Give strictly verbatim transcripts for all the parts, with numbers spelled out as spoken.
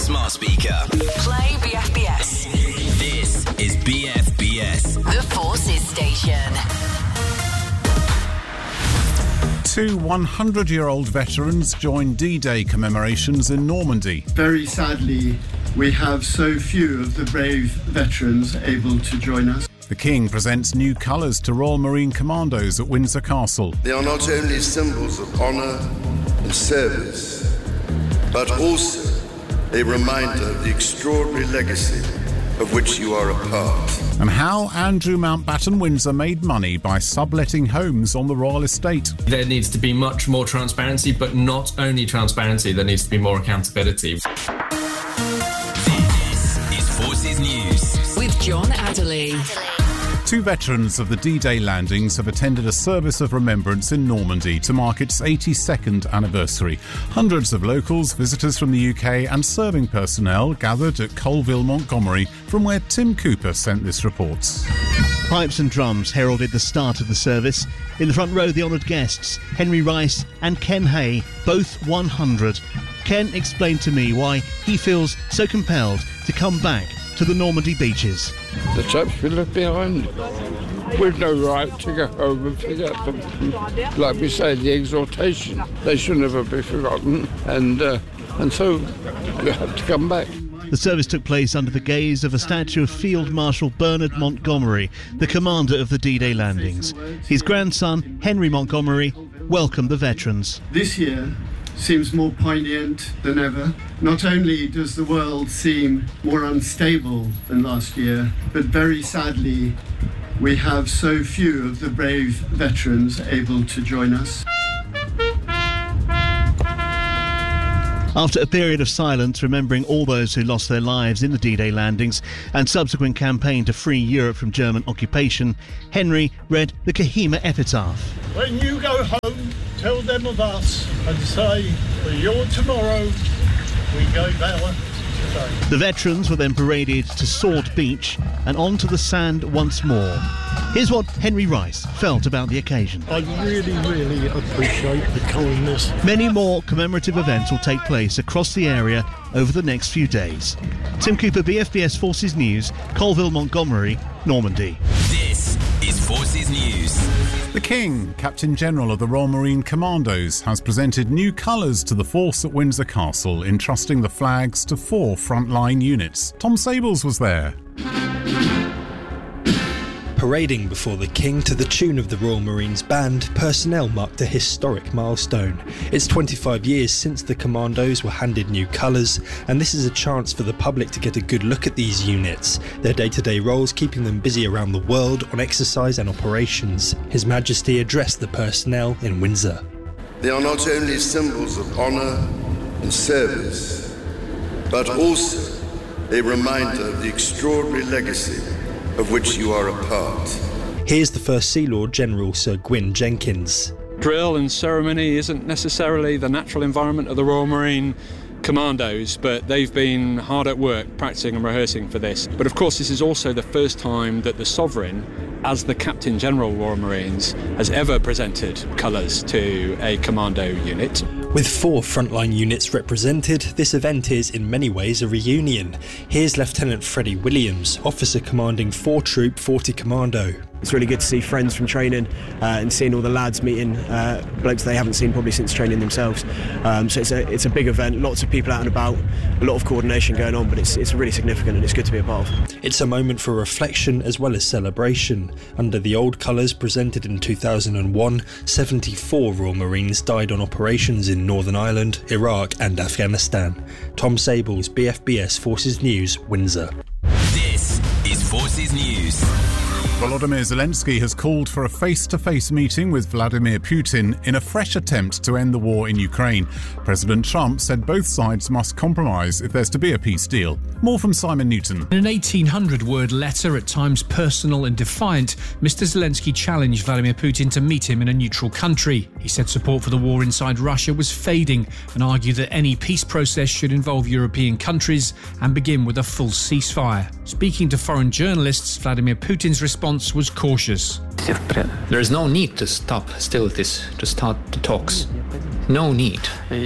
smart speaker. Play B F B S. This is B F B S. The Forces Station. Two hundred-year-old veterans joined D-Day commemorations in Normandy. Very sadly, we have so few of the brave veterans able to join us. The King presents new colours to Royal Marine Commandos at Windsor Castle. They are not only symbols of honour and service, but also a reminder of the extraordinary legacy of which you are a part. And how Andrew Mountbatten Windsor made money by subletting homes on the royal estate. There needs to be much more transparency, but not only transparency, there needs to be more accountability. This is Forces News with John Adderley. Two veterans of the D-Day landings have attended a service of remembrance in Normandy to mark its eighty-second anniversary. Hundreds of locals, visitors from the U K and serving personnel gathered at Colville, Montgomery, from where Tim Cooper sent this report. Pipes and drums heralded the start of the service. In the front row, the honoured guests, Henry Rice and Ken Hay, both one hundred. Ken explained to me why he feels so compelled to come back to the Normandy beaches. The chaps we left behind, we've no right to go home and forget them. Like we say, the exhortation, they should never be forgotten, and uh, and so you have to come back. The service took place under the gaze of a statue of Field Marshal Bernard Montgomery, the commander of the D-Day landings. His grandson, Henry Montgomery, welcomed the veterans. This year seems more poignant than ever. Not only does the world seem more unstable than last year, but very sadly, we have so few of the brave veterans able to join us. After a period of silence remembering all those who lost their lives in the D-Day landings and subsequent campaign to free Europe from German occupation, Henry read the Kohima epitaph. When you go home, tell them of us and say, for your tomorrow, we gave our today. The veterans were then paraded to Sword Beach and onto the sand once more. Here's what Henry Rice felt about the occasion. I really, really appreciate the kindness. Many more commemorative events will take place across the area over the next few days. Tim Cooper, B F B S Forces News, Colville, Montgomery, Normandy. This is Forces News. The King, Captain General of the Royal Marine Commandos, has presented new colours to the force at Windsor Castle, entrusting the flags to four frontline units. Tom Sables was there. Parading before the King to the tune of the Royal Marines Band, personnel marked a historic milestone. It's twenty-five years since the Commandos were handed new colours, and this is a chance for the public to get a good look at these units, their day-to-day roles keeping them busy around the world on exercise and operations. His Majesty addressed the personnel in Windsor. They are not only symbols of honour and service, but also a reminder of the extraordinary legacy of which you are a part. Here's the First Sea Lord General Sir Gwyn Jenkins. Drill and ceremony isn't necessarily the natural environment of the Royal Marine Commandos, but they've been hard at work practicing and rehearsing for this. But of course, this is also the first time that the Sovereign, as the Captain General Royal Marines, has ever presented colours to a commando unit. With four frontline units represented, this event is in many ways a reunion. Here's Lieutenant Freddie Williams, officer commanding four Troop forty Commando. It's really good to see friends from training uh, and seeing all the lads meeting uh, blokes they haven't seen probably since training themselves. Um, so it's a it's a big event, lots of people out and about, a lot of coordination going on, but it's it's really significant and it's good to be a part of. It's a moment for reflection as well as celebration. Under the old colours presented in two thousand one, seventy-four Royal Marines died on operations in Northern Ireland, Iraq and Afghanistan. Tom Sables, B F B S Forces News, Windsor. This is Forces News. Volodymyr Zelensky has called for a face-to-face meeting with Vladimir Putin in a fresh attempt to end the war in Ukraine. President Trump said both sides must compromise if there's to be a peace deal. More from Simon Newton. In an eighteen hundred word letter, at times personal and defiant, Mister Zelensky challenged Vladimir Putin to meet him in a neutral country. He said support for the war inside Russia was fading and argued that any peace process should involve European countries and begin with a full ceasefire. Speaking to foreign journalists, Vladimir Putin's response was cautious. There is no need to stop hostilities, to start the talks. No need.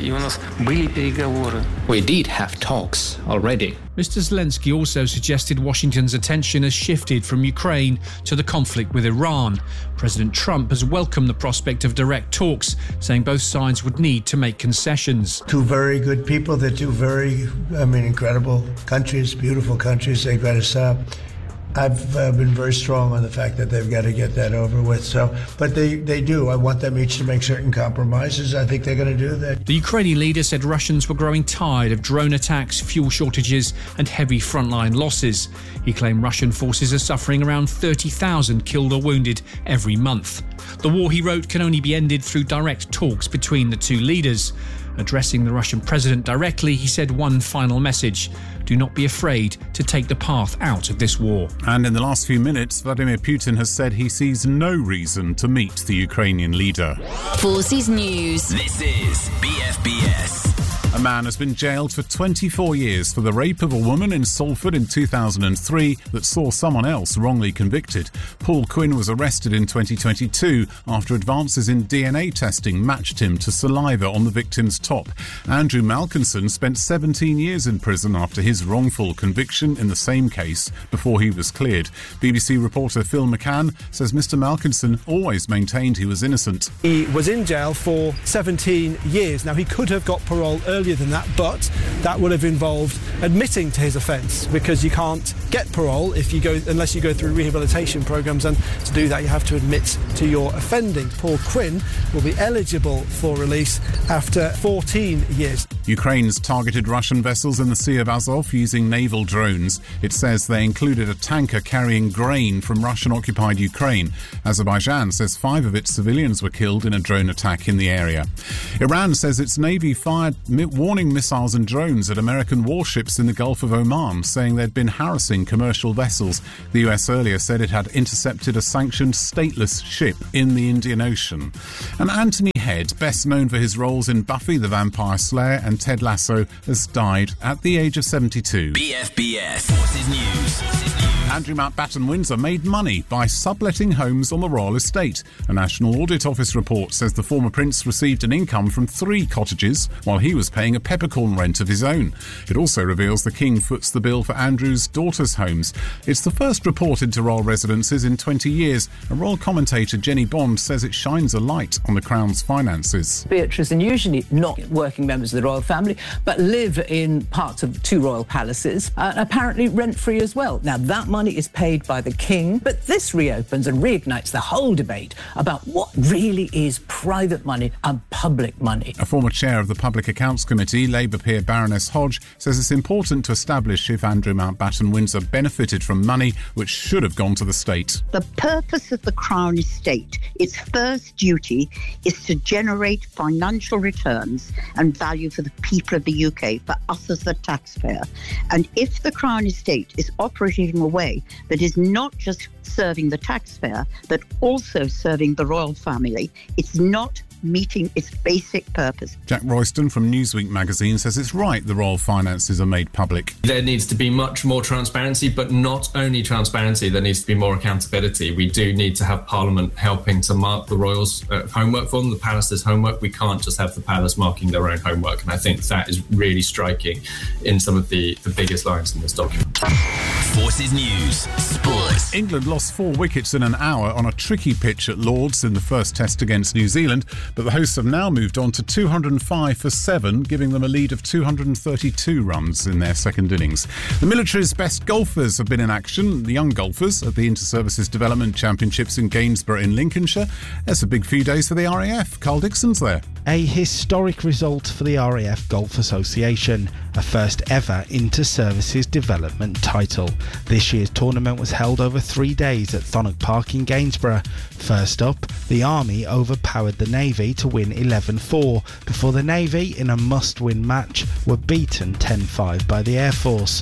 We did have talks already. Mister Zelensky also suggested Washington's attention has shifted from Ukraine to the conflict with Iran. President Trump has welcomed the prospect of direct talks, saying both sides would need to make concessions. Two very good people, they're two very, I mean, incredible countries, beautiful countries. They've got to stop. I've uh, been very strong on the fact that they've got to get that over with. So, but they, they do. I want them each to make certain compromises. I think they're going to do that. The Ukrainian leader said Russians were growing tired of drone attacks, fuel shortages and heavy frontline losses. He claimed Russian forces are suffering around thirty thousand killed or wounded every month. The war, he wrote, can only be ended through direct talks between the two leaders. Addressing the Russian president directly, he said one final message: do not be afraid to take the path out of this war. And in the last few minutes, Vladimir Putin has said he sees no reason to meet the Ukrainian leader. Forces News. This is B F B S. A man has been jailed for twenty-four years for the rape of a woman in Salford in two thousand three that saw someone else wrongly convicted. Paul Quinn was arrested in twenty twenty-two after advances in D N A testing matched him to saliva on the victim's top. Andrew Malkinson spent seventeen years in prison after his wrongful conviction in the same case before he was cleared. B B C reporter Phil McCann says Mister Malkinson always maintained he was innocent. He was in jail for seventeen years. Now, he could have got parole earlier than that, but that would have involved admitting to his offence, because you can't get parole if you go unless you go through rehabilitation programmes, and to do that you have to admit to your offending. Paul Quinn will be eligible for release after fourteen years. Ukraine's targeted Russian vessels in the Sea of Azov using naval drones. It says they included a tanker carrying grain from Russian-occupied Ukraine. Azerbaijan says five of its civilians were killed in a drone attack in the area. Iran says its navy fired warning missiles and drones at American warships in the Gulf of Oman, saying they'd been harassing commercial vessels. The U S earlier said it had intercepted a sanctioned stateless ship in the Indian Ocean. And Anthony Head, best known for his roles in Buffy the Vampire Slayer and Ted Lasso, has died at the age of seventy-two. B F B S Forces News. Andrew Mountbatten Windsor made money by subletting homes on the royal estate. A National Audit Office report says the former prince received an income from three cottages while he was paying a peppercorn rent of his own. It also reveals the King foots the bill for Andrew's daughter's homes. It's the first report into royal residences in twenty years. A royal commentator, Jenny Bond, says it shines a light on the Crown's finances. Beatrice, and usually not working members of the royal family, but live in parts of two royal palaces, uh, apparently rent-free as well. Now, that money is paid by the King, but this reopens and reignites the whole debate about what really is private money and public money. A former chair of the Public Accounts Committee, Labour peer Baroness Hodge, says it's important to establish if Andrew Mountbatten Windsor benefited from money which should have gone to the state. The purpose of the Crown Estate, its first duty, is to generate financial returns and value for the people of the U K, for us as the taxpayer. And if the Crown Estate is operating in a way that is not just serving the taxpayer, but also serving the royal family, it's not meeting its basic purpose. Jack Royston from Newsweek magazine says it's right the royal finances are made public. There needs to be much more transparency, but not only transparency, there needs to be more accountability. We do need to have Parliament helping to mark the royals' uh, homework for them, the palace's homework. We can't just have the palace marking their own homework, and I think that is really striking in some of the, the biggest lines in this document. Forces News. Sports. England lost four wickets in an hour on a tricky pitch at Lord's in the first test against New Zealand, but the hosts have now moved on to two hundred five for seven, giving them a lead of two hundred thirty-two runs in their second innings. The military's best golfers have been in action, the young golfers, at the Inter-Services Development Championships in Gainsborough in Lincolnshire. That's a big few days for the R A F. Carl Dixon's there. A historic result for the R A F Golf Association, a first ever Inter-Services Development title. This year's tournament was held over three days at Thonnock Park in Gainsborough. First up, the Army overpowered the Navy to win eleven four, before the Navy, in a must-win match, were beaten ten five by the Air Force.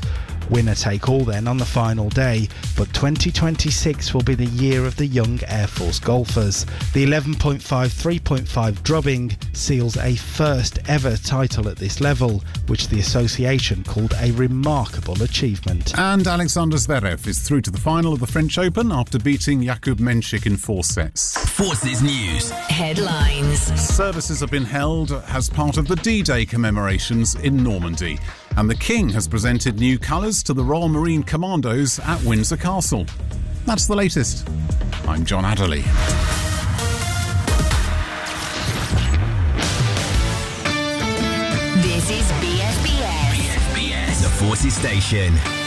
Winner take all then on the final day, but twenty twenty-six will be the year of the young Air Force golfers. The eleven point five three point five drubbing seals a first ever title at this level, which the association called a remarkable achievement. And Alexander Zverev is through to the final of the French Open after beating Jakub Menchik in four sets. Forces News. Headlines. Services have been held as part of the D-Day commemorations in Normandy, and the King has presented new colours to the Royal Marine Commandos at Windsor Castle. That's the latest. I'm John Adderley. This is B F B S. B F B S, the Forces Station.